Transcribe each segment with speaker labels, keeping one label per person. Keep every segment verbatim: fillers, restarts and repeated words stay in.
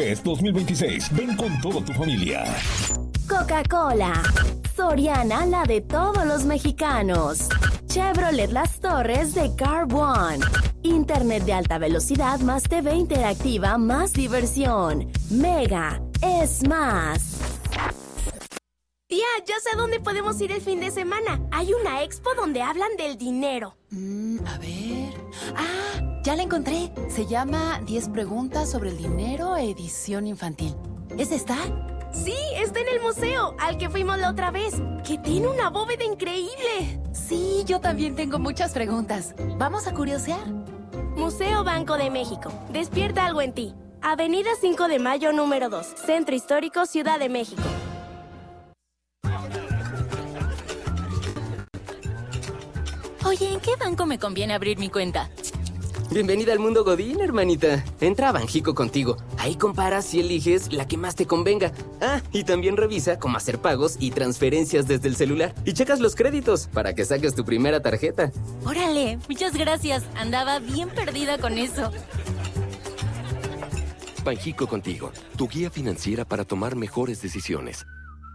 Speaker 1: Fest dos mil veintiséis. Ven con toda tu familia.
Speaker 2: Coca-Cola. Soriana, la de todos los mexicanos. Chevrolet Las Torres de Car One. Internet de alta velocidad más T V interactiva más diversión. Mega es más.
Speaker 3: Tía, ya sé a dónde podemos ir el fin de semana. Hay una expo donde hablan del dinero.
Speaker 4: Mm, a ver... Ah, ya la encontré. Se llama diez preguntas sobre el dinero, edición infantil. ¿Es esta?
Speaker 3: Sí, está en el museo, al que fuimos la otra vez, que tiene una bóveda increíble.
Speaker 4: Sí, yo también tengo muchas preguntas. ¿Vamos a curiosear?
Speaker 3: Museo Banco de México. Despierta algo en ti. Avenida cinco de Mayo, número dos. Centro Histórico, Ciudad de México.
Speaker 4: Oye, ¿en qué banco me conviene abrir mi cuenta?
Speaker 5: Bienvenida al mundo Godín, hermanita. Entra a Banjico contigo. Ahí comparas y eliges la que más te convenga. Ah, y también revisa cómo hacer pagos y transferencias desde el celular. Y checas los créditos para que saques tu primera tarjeta.
Speaker 4: Órale, muchas gracias. Andaba bien perdida con eso.
Speaker 6: Banjico contigo, tu guía financiera para tomar mejores decisiones.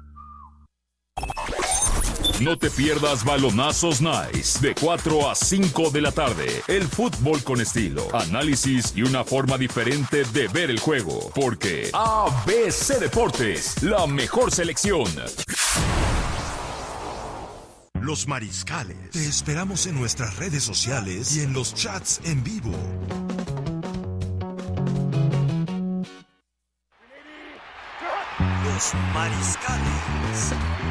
Speaker 1: No te pierdas Balonazos Nice de cuatro a cinco de la tarde. El fútbol con estilo, análisis y una forma diferente de ver el juego. Porque A B C Deportes, la mejor selección.
Speaker 7: Los Mariscales. Te esperamos en nuestras redes sociales y en los chats en vivo. Los Mariscales.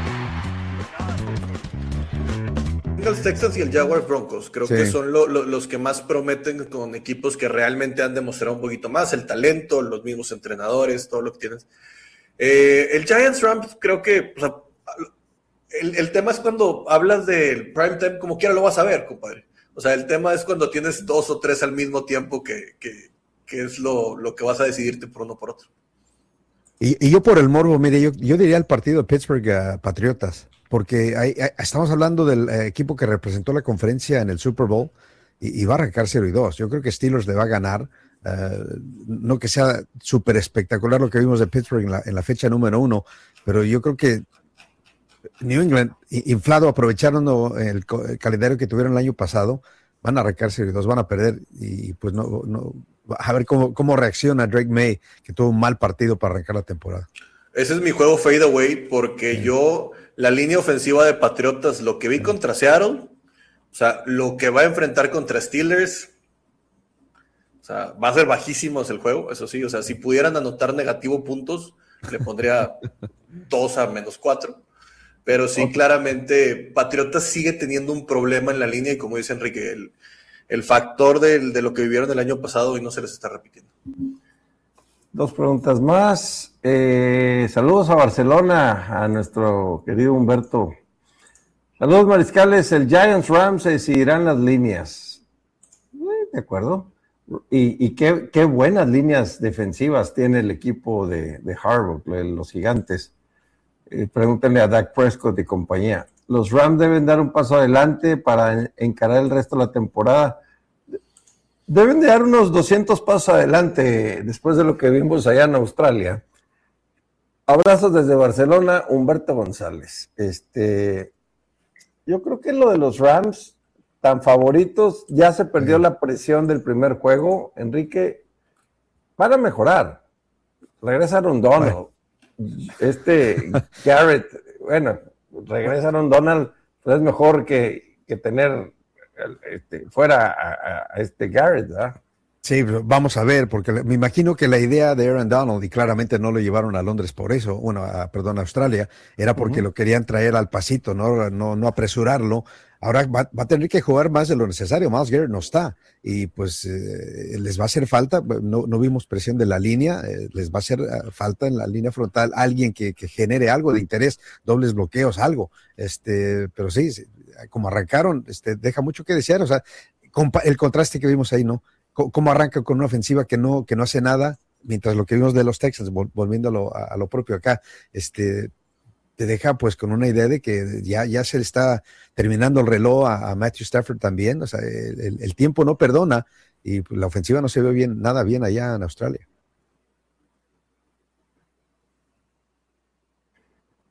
Speaker 8: Los Texans y el Jaguars Broncos creo sí. que son lo, lo, los que más prometen con equipos que realmente han demostrado un poquito más el talento, los mismos entrenadores, todo lo que tienes. Eh, el Giants Rams creo que o sea, el, el tema es cuando hablas del prime time, como quiera lo vas a ver, compadre. O sea, el tema es cuando tienes dos o tres al mismo tiempo que, que, que es lo, lo que vas a decidirte por uno o por otro.
Speaker 9: Y, y yo por el morbo, mire, yo, yo diría el partido de Pittsburgh uh, Patriotas, porque hay, hay, estamos hablando del uh, equipo que representó la conferencia en el Super Bowl y, y va a arrancar cero y dos. Yo creo que Steelers le va a ganar, uh, no que sea súper espectacular lo que vimos de Pittsburgh en la, en la fecha número uno, pero yo creo que New England, inflado, aprovecharon el, el calendario que tuvieron el año pasado, van a arrancar cero y dos, van a perder y pues no... no a ver cómo, cómo reacciona Drake May, que tuvo un mal partido para arrancar la temporada.
Speaker 8: Ese es mi juego fade away, porque sí. yo, la línea ofensiva de Patriotas, lo que vi sí. contra Seattle, o sea, lo que va a enfrentar contra Steelers, o sea, va a ser bajísimos el juego, eso sí, o sea, si pudieran anotar negativo puntos, le pondría dos a menos cuatro, pero sí, okay. claramente, Patriotas sigue teniendo un problema en la línea, y como dice Enrique, el el factor de, de lo que vivieron el año pasado y no se les está repitiendo.
Speaker 10: Dos preguntas más. Eh, saludos a Barcelona, a nuestro querido Humberto. Saludos, Mariscales. El Giants Rams se decidirán las líneas. Eh, de acuerdo. Y, y qué, qué buenas líneas defensivas tiene el equipo de, de Harbaugh, los Gigantes. Eh, pregúntenle a Dak Prescott y compañía. Los Rams deben dar un paso adelante para encarar el resto de la temporada. Deben de dar unos doscientos pasos adelante después de lo que vimos allá en Australia. Abrazos desde Barcelona, Humberto González. Este, yo creo que lo de los Rams, tan favoritos, ya se perdió la presión del primer juego. Enrique, van a mejorar. Regresaron Donald. Bueno. Este Garrett, bueno... regresaron Donald, pues es mejor que, que tener este, fuera a, a este Garrett, ¿verdad?
Speaker 9: Sí, vamos a ver, porque me imagino que la idea de Aaron Donald, y claramente no lo llevaron a Londres por eso, bueno, a, perdón, a Australia, era porque uh-huh. lo querían traer al pasito, no, no, no apresurarlo. Ahora va, va a tener que jugar más de lo necesario. Myles Garrett no está y pues eh, les va a hacer falta, no, no vimos presión de la línea, eh, les va a hacer uh, falta en la línea frontal alguien que, que genere algo de interés, dobles bloqueos, algo. Este, pero sí, como arrancaron, este, deja mucho que desear. O sea, compa- el contraste que vimos ahí, ¿no? C- cómo arranca con una ofensiva que no, que no hace nada, mientras lo que vimos de los Texans, vol- volviéndolo a, a lo propio acá, este... te deja pues con una idea de que ya, ya se le está terminando el reloj a, a Matthew Stafford también. O sea, el, el, el tiempo no perdona y la ofensiva no se ve bien, nada bien allá en Australia.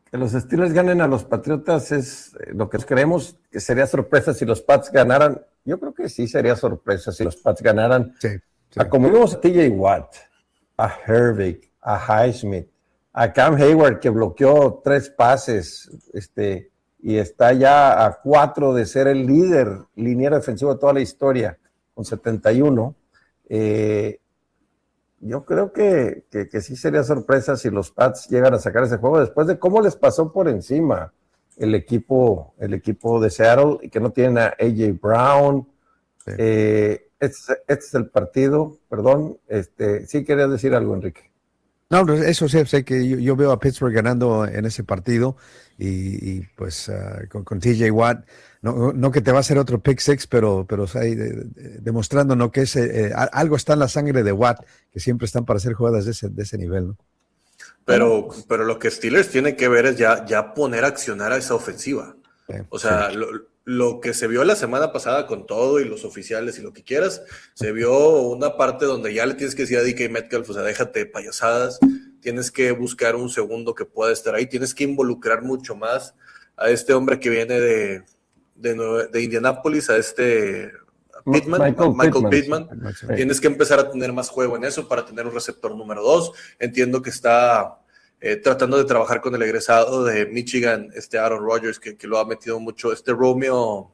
Speaker 10: Que los Steelers ganen a los Patriotas es lo que creemos que sería sorpresa si los Pats ganaran. Yo creo que sí sería sorpresa si los Pats ganaran.
Speaker 9: Sí, sí.
Speaker 10: A como vimos a T J Watt, a Hervik, a Highsmith, a Cam Hayward, que bloqueó tres pases, este, y está ya a cuatro de ser el líder liniero defensivo de toda la historia, con setenta y uno. Eh, yo creo que, que, que sí sería sorpresa si los Pats llegan a sacar ese juego después de cómo les pasó por encima el equipo, el equipo de Seattle, y que no tienen a A J Brown. Sí. Eh, este, este es el partido, perdón. Este, sí querías decir algo, Enrique.
Speaker 9: No, eso sí, sé que yo, yo veo a Pittsburgh ganando en ese partido y, y pues uh, con, con T J Watt, no, no que te va a hacer otro pick six, pero, pero o sea, de, de, demostrando ¿no? que ese, eh, algo está en la sangre de Watt, que siempre están para hacer jugadas de ese, de ese nivel, ¿no?
Speaker 8: Pero, pero lo que Steelers tiene que ver es ya, ya poner a accionar a esa ofensiva. Sí, o sea, sí. lo, lo que se vio la semana pasada con todo y los oficiales y lo que quieras, se vio una parte donde ya le tienes que decir a D K Metcalf, o sea, déjate de payasadas, tienes que buscar un segundo que pueda estar ahí, tienes que involucrar mucho más a este hombre que viene de, de, de Indianápolis, a este Pittman, Michael, Michael Pittman. Pittman. Sí. Tienes que empezar a tener más juego en eso para tener un receptor número dos. Entiendo que está eh, tratando de trabajar con el egresado de Michigan, este Aaron Rodgers, que, que lo ha metido mucho, este Romeo...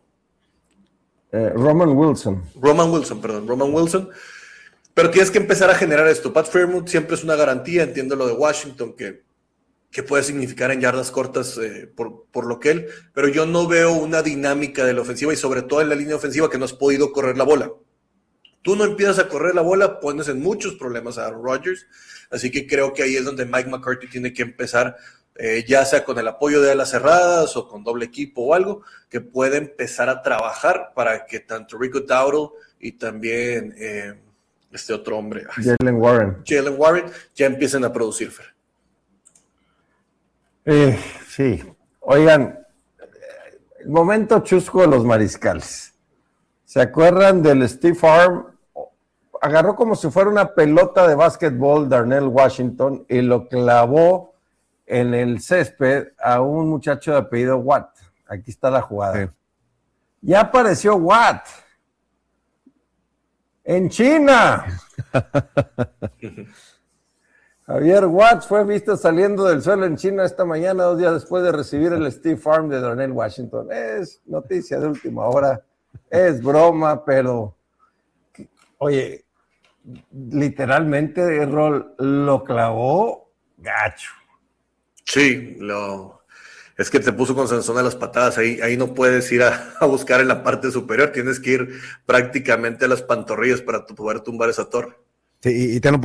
Speaker 10: Eh, Roman Wilson.
Speaker 8: Roman Wilson, perdón, Roman Wilson. Pero tienes que empezar a generar esto. Pat Freiermuth siempre es una garantía, entiendo lo de Washington, que, que puede significar en yardas cortas eh, por, por lo que él, pero yo no veo una dinámica de la ofensiva y sobre todo en la línea ofensiva que no has podido correr la bola. Tú no empiezas a correr la bola, pones en muchos problemas a Aaron Rodgers, así que creo que ahí es donde Mike McCarthy tiene que empezar, eh, ya sea con el apoyo de alas cerradas o con doble equipo o algo, que puede empezar a trabajar para que tanto Rico Dowdle y también eh, este otro hombre,
Speaker 10: Jalen Warren.
Speaker 8: Jalen Warren, ya empiecen a producir, Fer.
Speaker 10: Eh, sí, oigan, el momento chusco de los mariscales. ¿Se acuerdan del Steve Arm? Agarró como si fuera una pelota de básquetbol Darnell Washington y lo clavó en el césped a un muchacho de apellido Watt. Aquí está la jugada. Sí. Ya apareció Watt en China. Javier Watts fue visto saliendo del suelo en China esta mañana, dos días después de recibir el Steve Arm de Darnell Washington. Es noticia de última hora, es broma, pero oye, literalmente Errol lo clavó gacho.
Speaker 8: Sí, lo es que te puso con Sansón a las patadas, ahí, ahí no puedes ir a, a buscar en la parte superior, tienes que ir prácticamente a las pantorrillas para poder tumbar esa torre.
Speaker 9: Sí, y te no